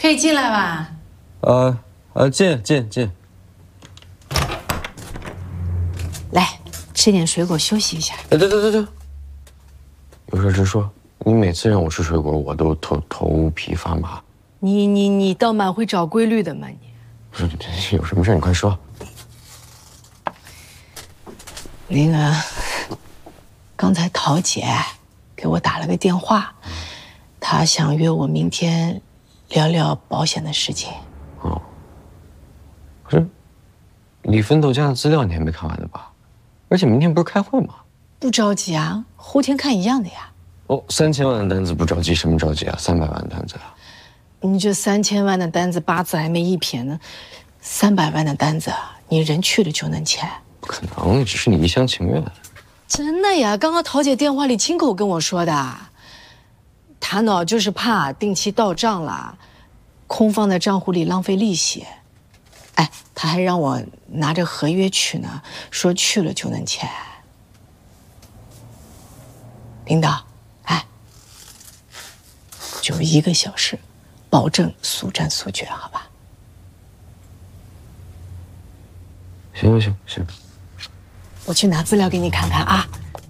可以进来吧？ 进。 来，吃点水果休息一下。 对，有事直说。你每次让我吃水果，我都头皮发麻。 你倒蛮会找规律的嘛你。 不是，有什么事你快说。 那个，刚才桃姐给我打了个电话，她想约我明天聊聊保险的事情。 哦，可是李奋斗家的资料你还没看完的吧？而且明天不是开会吗？ 不着急啊，后天看一样的呀。 哦，3000万的单子不着急，什么着急啊？300万的单子啊！ 你这3000万的单子八字还没一撇呢，300万的单子你人去了就能签？ 不可能，只是你一厢情愿。 真的呀，刚刚桃姐电话里亲口跟我说的。她呢就是怕定期到账了，空放在账户里浪费利息。哎，她还让我拿着合约去呢，说去了就能签。领导，哎，就1个小时，保证速战速决，好吧？ 行， 我去拿资料给你看看啊。